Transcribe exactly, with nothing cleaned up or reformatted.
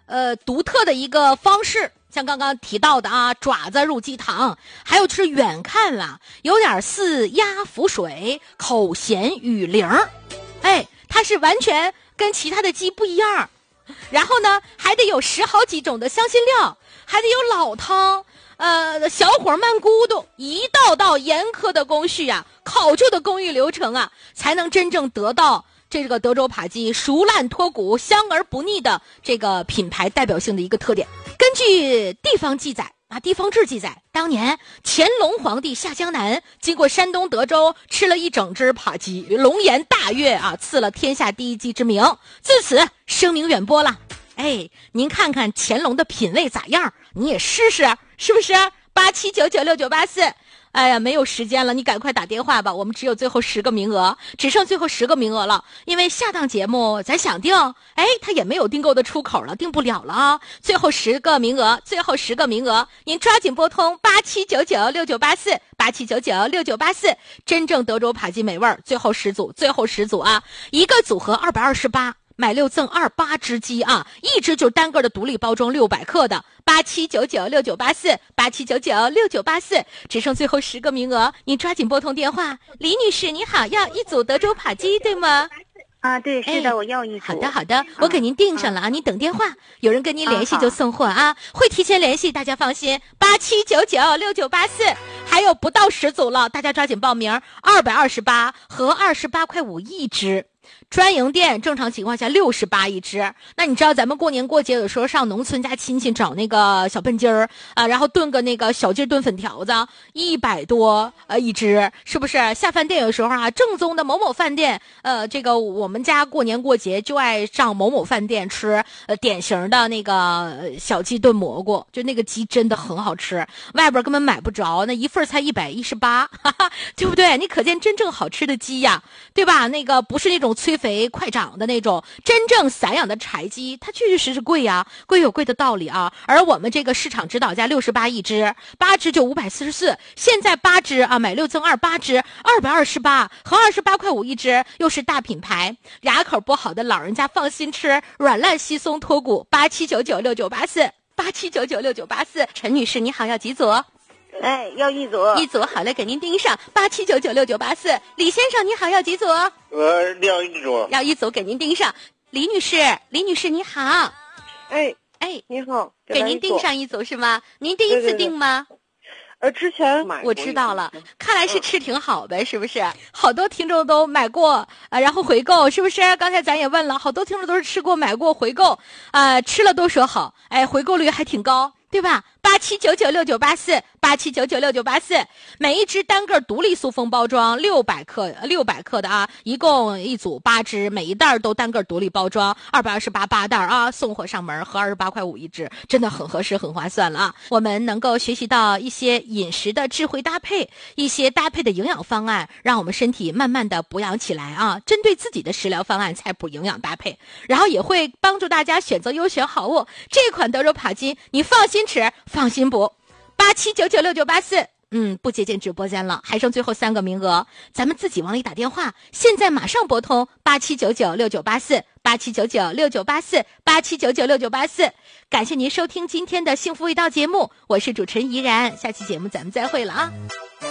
呃独特的一个方式，像刚刚提到的啊，爪子入鸡汤，还有就是远看啦，有点似鸭浮水，口衔雨铃，哎，它是完全跟其他的鸡不一样。然后呢，还得有十好几种的香辛料，还得有老汤，呃，小火慢咕嘟，一道道严苛的工序啊，考究的工艺流程啊，才能真正得到这个德州扒鸡熟烂脱骨、香而不腻的这个品牌代表性的一个特点。根据地方记载啊，地方志记载，当年乾隆皇帝下江南，经过山东德州，吃了一整只扒鸡，龙颜大悦啊，赐了天下第一鸡之名，自此声名远播了。哎，您看看乾隆的品味咋样？你也试试，是不是？八七九九六九八四。哎呀，没有时间了，你赶快打电话吧，我们只有最后十个名额，只剩最后十个名额了。因为下档节目咱想订，哎，它也没有订购的出口了，订不了了啊。最后十个名额，最后十个名额，您抓紧拨通八七九九六九八四八七九九六九八四，真正德州扒鸡美味，最后十组，最后十组啊，一个组合二百二十八。买六赠二，八只鸡啊，一只就是单个的独立包装六百克的，八七九九六九八四，八七九九六九八四，只剩最后十个名额，你抓紧拨通电话。李女士你好，要一组德州扒鸡对吗？ 啊，对，是的， 哎、 我要一组。 好的好的，我给您订上了啊，啊您等电话，有人跟您联系就送货啊，会提前联系，大家放心。八七九九六九八四，还有不到十组了，大家抓紧报名，二百二十八和二十八块五一只。专营店正常情况下六十八一只，那你知道咱们过年过节有时候上农村家亲戚找那个小笨鸡儿啊，然后炖个那个小鸡炖粉条子，一百多呃一只，是不是？下饭店有时候啊，正宗的某某饭店，呃，这个我们家过年过节就爱上某某饭店吃，呃，典型的那个小鸡炖蘑菇，就那个鸡真的很好吃，外边根本买不着，那一份才一百一十八，哈哈，对不对？你可见真正好吃的鸡呀，对吧？那个不是那种催肥快长的那种，真正散养的柴鸡，它确确实实贵呀，贵有贵的道理啊。而我们这个市场指导价六十八一只，八只就五百四十四，现在八只啊，买六赠二，八只二百二十八和二十八块五一只，又是大品牌，牙口不好的老人家放心吃，软烂稀松脱骨。八七九九六九八四，八七九九六九八四，陈女士你好，要几组？ 哎，要一组。 一组好嘞，给您盯上八七九九六九八四。李先生你好，要几组？ 我要一组。 要一组，给您盯上。李女士，李女士你好。 哎哎， 你好， 给您订上一组是吗？您第一次订吗？ 对对对呃，之前买过。 我知道了，看来是吃挺好呗，嗯、是不是？好多听众都买过啊、呃，然后回购，是不是？刚才咱也问了，好多听众都是吃过、买过、回购啊、呃，吃了都说好，哎，回购率还挺高。对吧？八七九九六九八四，八七九九六九八四，每一只单个独立塑封包装，六百克，六百克的啊，一共一组八只，每一袋都单个独立包装，二百二十八八袋啊，送货上门，合二十八块五一只，真的很合适，很划算了啊！我们能够学习到一些饮食的智慧搭配，一些搭配的营养方案，让我们身体慢慢的补养起来啊！针对自己的食疗方案，菜谱营养搭配，然后也会帮助大家选择优选好物。这款德州扒鸡，你放心吃，放心补。八七九九六九八四，嗯，不接进直播间了，还剩最后三个名额，咱们自己往里打电话，现在马上拨通八七九九六九八四，八七九九六九八四，八七九九六九八四。感谢您收听今天的幸福味道节目，我是主持人怡然，下期节目咱们再会了啊。